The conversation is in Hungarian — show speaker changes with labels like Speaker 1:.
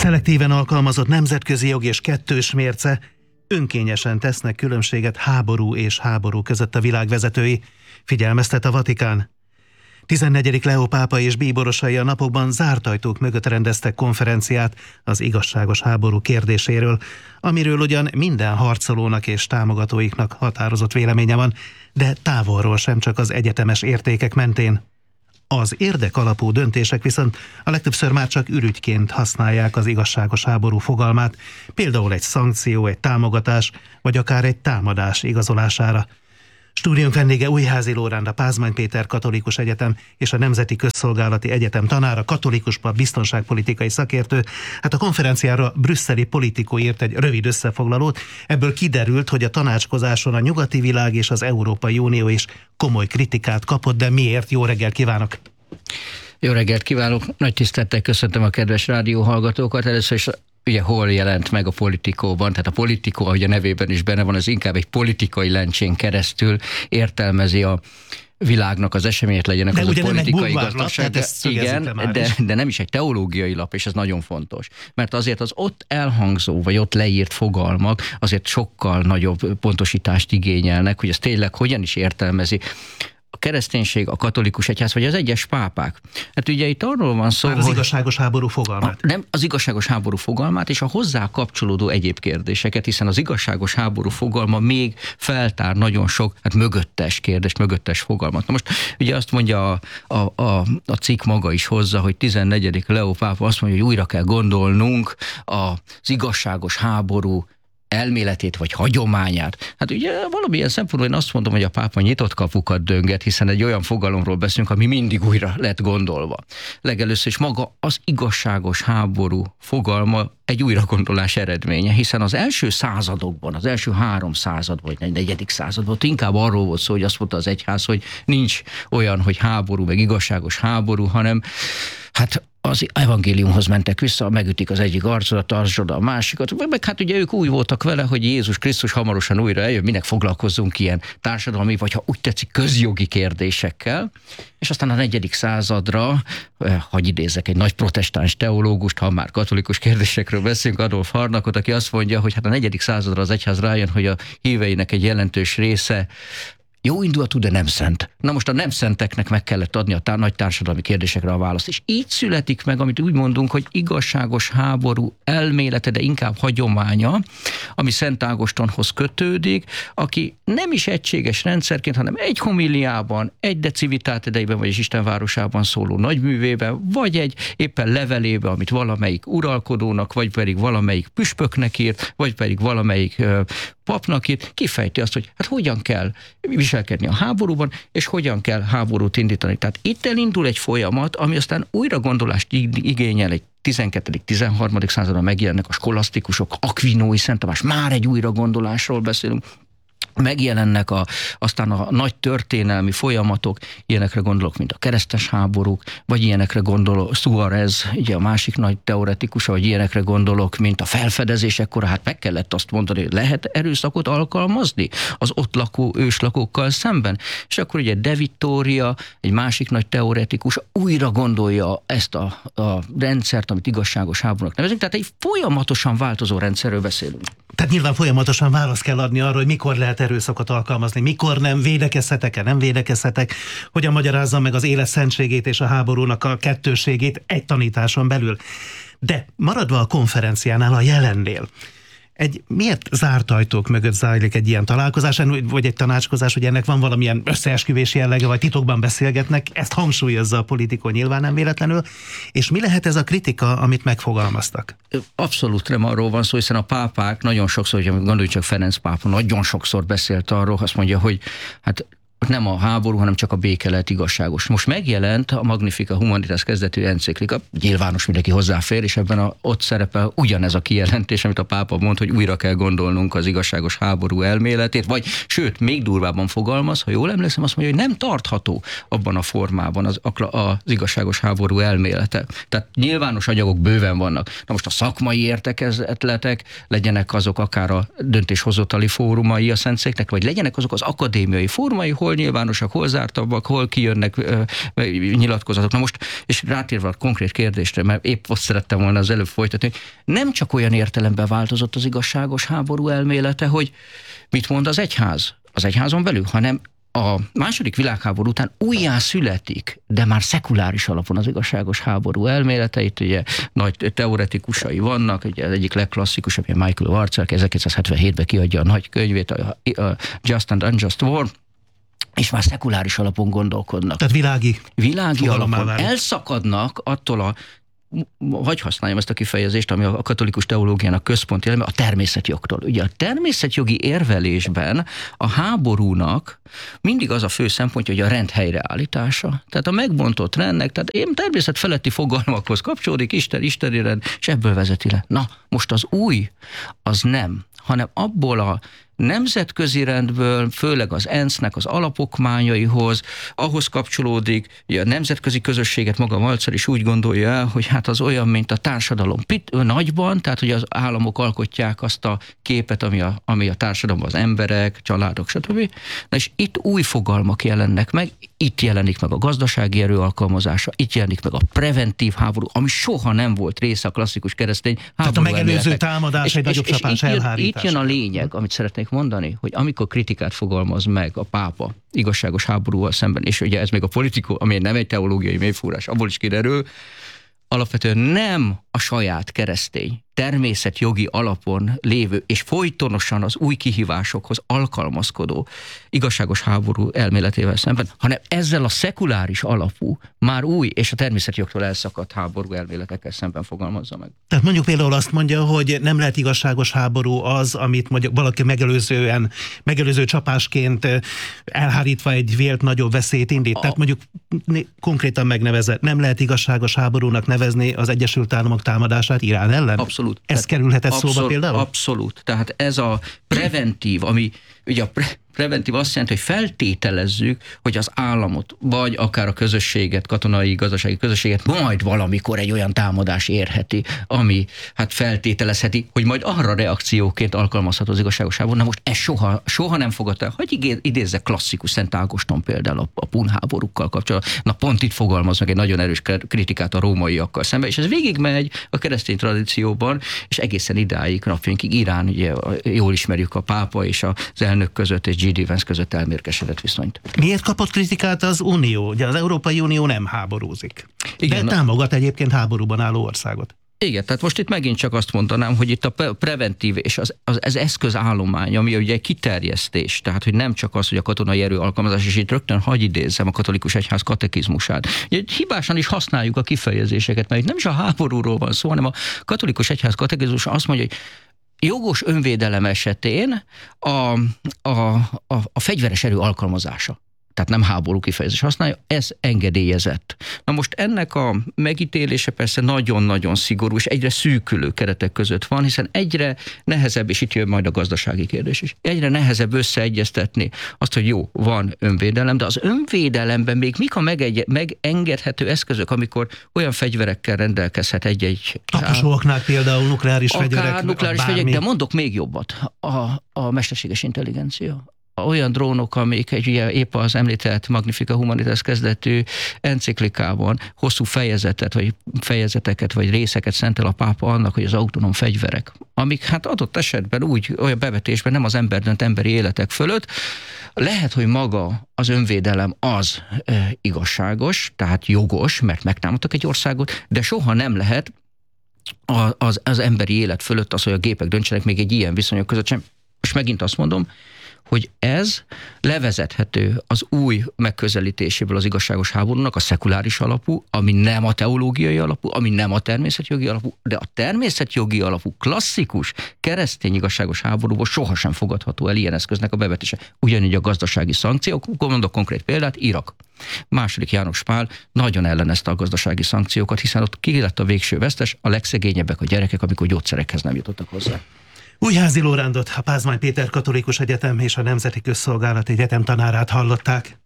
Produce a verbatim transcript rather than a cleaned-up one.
Speaker 1: szelektíven alkalmazott nemzetközi jog és kettős mérce, önkényesen tesznek különbséget háború és háború között a világvezetői, figyelmeztet a Vatikán. tizennegyedik Leó pápa és bíborosai a napokban zárt ajtók mögött rendeztek konferenciát az igazságos háború kérdéséről, amiről ugyan minden harcolónak és támogatóiknak határozott véleménye van, de távolról sem csak az egyetemes értékek mentén. Az érdek alapú döntések viszont a legtöbbször már csak ürügyként használják az igazságos háború fogalmát, például egy szankció, egy támogatás, vagy akár egy támadás igazolására. Stúdiónk vendége Újházi Lóránd, a Pázmány Péter Katolikus Egyetem és a Nemzeti Közszolgálati Egyetem tanára, katolikus pap, biztonságpolitikai szakértő. Hát a konferenciára brüsszeli Politico írt egy rövid összefoglalót, ebből kiderült, hogy a tanácskozáson a nyugati világ és az Európai Unió is komoly kritikát kapott, de miért? Jó reggelt kívánok!
Speaker 2: Jó reggelt kívánok! Nagy tisztelettel köszöntöm a kedves rádióhallgatókat. Először is ugye hol jelent meg a Politikóban, tehát a Politico, ahogy a nevében is benne van, az inkább egy politikai lencsén keresztül értelmezi a világnak az eseményét, legyenek
Speaker 1: de
Speaker 2: azok politikai gazdaság, de,
Speaker 1: igen,
Speaker 2: de, de nem is egy teológiai lap, és ez nagyon fontos. Mert azért az ott elhangzó, vagy ott leírt fogalmak azért sokkal nagyobb pontosítást igényelnek, hogy ez tényleg hogyan is értelmezi a kereszténység, a katolikus egyház, vagy az egyes pápák. Hát ugye itt arról van szó,
Speaker 1: már az
Speaker 2: hogy
Speaker 1: igazságos háború fogalmát.
Speaker 2: A, nem az igazságos háború fogalmát, és a hozzá kapcsolódó egyéb kérdéseket, hiszen az igazságos háború fogalma még feltár nagyon sok hát mögöttes kérdés, mögöttes fogalmat. Na most ugye azt mondja a, a, a, a cikk maga is hozzá, hogy tizennegyedik Leó pápa azt mondja, hogy újra kell gondolnunk az igazságos háború elméletét vagy hagyományát. Hát ugye valamilyen szempontból én azt mondom, hogy a pápa nyitott kapukat dönget, hiszen egy olyan fogalomról beszélünk, ami mindig újra lett gondolva. Legelőször is maga az igazságos háború fogalma egy újragondolás eredménye, hiszen az első századokban, az első három század vagy egy negyedik században inkább arról volt szó, hogy azt mondta az egyház, hogy nincs olyan, hogy háború, meg igazságos háború, hanem hát az evangéliumhoz mentek vissza, megütik az egyik arcodat, tartsd a másikat, meg hát ugye ők úgy voltak vele, hogy Jézus Krisztus hamarosan újra eljön, minek foglalkozzunk ilyen társadalmi, vagy ha úgy tetszik, közjogi kérdésekkel, és aztán a negyedik századra, hagy idézzek egy nagy protestáns teológust, ha már katolikus kérdésekről beszélünk, Adolf Harnackot, aki azt mondja, hogy hát a negyedik századra az egyház rájön, hogy a híveinek egy jelentős része jó indulatú, de nem szent. Na most a nem szenteknek meg kellett adni a tá- nagy társadalmi kérdésekre a választ. És így születik meg, amit úgy mondunk, hogy igazságos háború elmélete, de inkább hagyománya, ami Szent Ágostonhoz kötődik, aki nem is egységes rendszerként, hanem egy homiliában, egy de Civitate Deiben, vagyis Isten városában szóló nagyművében, vagy egy éppen levelébe, amit valamelyik uralkodónak, vagy pedig valamelyik püspöknek írt, vagy pedig valamelyik uh, papnak írt, kifejti azt, hogy hát hogyan kell viselkedni a háborúban, és hogyan kell háborút indítani. Tehát itt elindul egy folyamat, ami aztán újra gondolást igényel egy tizenkettedik tizenharmadik században megjelennek a skolasztikusok, Akvinói, Szent Tamás, már egy újra gondolásról beszélünk, megjelennek a, aztán a nagy történelmi folyamatok, ilyenekre gondolok, mint a keresztes háborúk, vagy ilyenekre gondolok, Suárez, ugye a másik nagy teoretikusa, vagy ilyenekre gondolok, mint a felfedezésekkor, hát meg kellett azt mondani, hogy lehet erőszakot alkalmazni az ott lakó őslakókkal szemben. És akkor ugye De Vittoria, egy másik nagy teoretikus újra gondolja ezt a, a rendszert, amit igazságos háborúnak nevezünk. Tehát egy folyamatosan változó rendszerről beszélünk.
Speaker 1: Tehát nyilván folyamatosan választ kell adni arra, hogy mikor lehet erőszakot alkalmazni, mikor nem, védekezhetek-e, nem védekezhetek, hogyan magyarázzam meg az élet szentségét és a háborúnak a kettőségét egy tanításon belül. De maradva a konferenciánál, a jelennél, egy miért zárt ajtók mögött zajlik egy ilyen találkozás, vagy egy tanácskozás, hogy ennek van valamilyen összeesküvés jellege, vagy titokban beszélgetnek, ezt hangsúlyozza a Politico nyilván nem véletlenül, és mi lehet ez a kritika, amit megfogalmaztak?
Speaker 2: Abszolút nem arról van szó, hiszen a pápák nagyon sokszor, hogy gondolj csak Ferenc pápa, nagyon sokszor beszélt arról, azt mondja, hogy hát nem a háború, hanem csak a béke lehet igazságos. Most megjelent a Magnificat Humanitas kezdetű enciklika, nyilvános, mindenki hozzáfér, és ebben a, ott szerepel ugyanez a kijelentés, amit a pápa mond, hogy újra kell gondolnunk az igazságos háború elméletét, vagy sőt, még durvábban fogalmaz, ha jól emlékszem, azt mondja, hogy nem tartható abban a formában az, az igazságos háború elmélete. Tehát nyilvános anyagok bőven vannak. Na most a szakmai értekezletek, legyenek azok akár a döntéshozatali fórumai a szentszéknek, vagy legyenek azok az akadémiai fórumai, hol nyilvánosak, hol zártabbak, hol kijönnek ö, nyilatkozatok. Na most, és rátérve a konkrét kérdésre, mert épp azt szerettem volna az előbb folytatni, nem csak olyan értelemben változott az igazságos háború elmélete, hogy mit mond az egyház, az egyházon belül, hanem a második világháború után újjá születik, de már szekuláris alapon az igazságos háború elmélete. Itt ugye nagy teoretikusai vannak, ugye az egyik legklasszikusabb, Michael Warzer, ezerkilencszázhetvenhétben kiadja a nagy könyvét, a Just and Unjust War, és már szekuláris alapon gondolkodnak.
Speaker 1: Tehát világi.
Speaker 2: Világi alapon.
Speaker 1: Válik.
Speaker 2: Elszakadnak attól a, hagy használjam ezt a kifejezést, ami a katolikus teológiának központi eleme, a természetjogtól. Ugye a természetjogi érvelésben a háborúnak mindig az a fő szempontja, hogy a rend helyreállítása. Tehát a megbontott rendnek, tehát én természet feletti fogalmakhoz kapcsolódik, Isten, isteni rend, és ebből vezeti le. Na, most az új, az nem, hanem abból a nemzetközi rendből, főleg az ENSZ-nek az alapokmányaihoz, ahhoz kapcsolódik, hogy a nemzetközi közösséget maga Walzer is úgy gondolja el, hogy hát az olyan, mint a társadalom pit, nagyban, tehát hogy az államok alkotják azt a képet, ami a, ami a társadalomban az emberek, családok, stb. Na és itt új fogalmak jelennek meg, itt jelenik meg a gazdasági erő alkalmazása, itt jelenik meg a preventív háború, ami soha nem volt része a klasszikus keresztény háború.
Speaker 1: Tehát a megelőző
Speaker 2: elméletek.
Speaker 1: támadás,
Speaker 2: és,
Speaker 1: egy
Speaker 2: és,
Speaker 1: nagyobb
Speaker 2: és
Speaker 1: csapás
Speaker 2: itt jön,
Speaker 1: elhárítás.
Speaker 2: itt jön a lényeg, amit szeretnék mondani, hogy amikor kritikát fogalmaz meg a pápa igazságos háborúval szemben, és ugye ez még a politikó, ami nem egy teológiai mélyfúrás, abból is kiderül, alapvetően nem a saját keresztény, természetjogi alapon lévő és folytonosan az új kihívásokhoz alkalmazkodó igazságos háború elméletével szemben, hanem ezzel a szekuláris alapú, már új és a természetjogtól elszakadt háború elméletekkel szemben fogalmazza meg.
Speaker 1: Tehát mondjuk például azt mondja, hogy nem lehet igazságos háború az, amit mondjuk valaki megelőzően, megelőző csapásként elhárítva egy vélt nagyobb veszélyt indít. A... Tehát mondjuk konkrétan megnevezett, nem lehet igazságos háborúnak nevezni az Egyesült Államok támadását Irán ellen?
Speaker 2: Abszolút.
Speaker 1: Ez kerülhetett
Speaker 2: abszolút,
Speaker 1: szóba például?
Speaker 2: Abszolút. Tehát ez a preventív, ami ugye a pre- preventív azt jelenti, hogy feltételezzük, hogy az államot, vagy akár a közösséget, katonai, gazdasági közösséget majd valamikor egy olyan támadás érheti, ami hát feltételezheti, hogy majd arra reakcióként alkalmazható az igazságos háború. Na most ez soha, soha nem fogadta. Hogy idézzek klasszikus Szent Ágoston például a, a pun háborúkkal kapcsolatban. Na pont itt fogalmaz meg egy nagyon erős kritikát a rómaiakkal szemben, és ez végigmegy a keresztény tradícióban, és egészen idáig, napjainkig Irán, ugye jól ismerjük a pápa és az elnök között, és G. D. Vance között elmérgesedett viszonyt.
Speaker 1: Miért kapott kritikát az Unió? Ugye az Európai Unió nem háborúzik.
Speaker 2: Igen,
Speaker 1: de támogat egyébként háborúban álló országot.
Speaker 2: Igen, tehát most itt megint csak azt mondanám, hogy itt a preventív és az, az, az eszközállomány, ami ugye egy kiterjesztés, tehát hogy nem csak az, hogy a katonai erő alkalmazás, és itt rögtön hagy idézzem a katolikus egyház katekizmusát. Ugye, hibásan is használjuk a kifejezéseket, mert itt nem is a háborúról van szó, hanem a katolikus egyház katekizmus azt mondja, hogy jogos önvédelem esetén a, a, a, a fegyveres erő alkalmazása, tehát nem háború kifejezés használja, ez engedélyezett. Na most ennek a megítélése persze nagyon-nagyon szigorú, és egyre szűkülő keretek között van, hiszen egyre nehezebb, és itt jön majd a gazdasági kérdés is, egyre nehezebb összeegyeztetni azt, hogy jó, van önvédelem, de az önvédelemben még mik a megegy, megengedhető eszközök, amikor olyan fegyverekkel rendelkezhet egy-egy...
Speaker 1: Taposóaknál például nukleáris
Speaker 2: akár
Speaker 1: fegyverek.
Speaker 2: nukleáris fegyverek, de mondok még jobbat, a, a mesterséges intelligencia. Olyan drónok, amik egy, ugye, épp az említett Magnifica Humanitas kezdetű enciklikában hosszú fejezetet, vagy fejezeteket, vagy részeket szentel a pápa annak, hogy az autonóm fegyverek, amik hát adott esetben úgy, olyan bevetésben nem az ember dönt emberi életek fölött, lehet, hogy maga az önvédelem az e, igazságos, tehát jogos, mert megtámadtak egy országot, de soha nem lehet az, az emberi élet fölött az, hogy a gépek döntsenek még egy ilyen viszonyok között sem. Most megint azt mondom, hogy ez levezethető az új megközelítéséből az igazságos háborúnak, a szekuláris alapú, ami nem a teológiai alapú, ami nem a természetjogi alapú, de a természetjogi alapú klasszikus keresztény igazságos háborúból sohasem fogadható el ilyen eszköznek a bevetése. Ugyanígy a gazdasági szankciók, mondok konkrét példát, Irak. Második János Pál nagyon ellenezte a gazdasági szankciókat, hiszen ott ki lett a végső vesztes, a legszegényebbek a gyerekek, amikor gyógyszerekhez nem jutottak hozzá.
Speaker 1: Újházi Lórándot, a Pázmány Péter Katolikus Egyetem és a Nemzeti Közszolgálat Egyetem tanárát hallották.